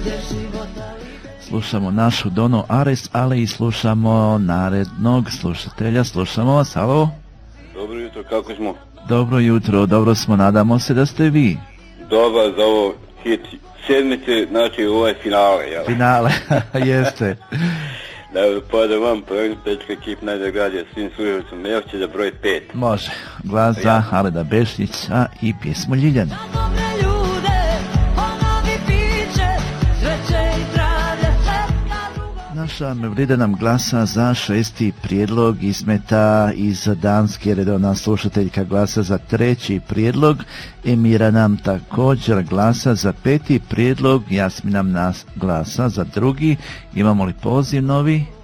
Slušamo našu Donu Ares, ali i slušamo narednog slušatelja. Slušamo vas, halo? Dobro jutro, kako smo? Dobro jutro, dobro smo, nadamo se da ste vi. Dobar za ovo hit sedmice, znači ovo je finale, jel? Finale, jeste. Da, pozdrav vam, prvim pečka ekip najdragadija svim služavcom Mevće za broj 5. Može, glas za Aleda Bešića i pjesmu Ljiljana. Naša Mevlida nam glasa za 6. prijedlog, Ismeta iz Danske, redovna slušateljka glasa za 3. prijedlog, Emira nam također glasa za 5. prijedlog, Jasmin nam glasa za 2. Imamo li poziv novi?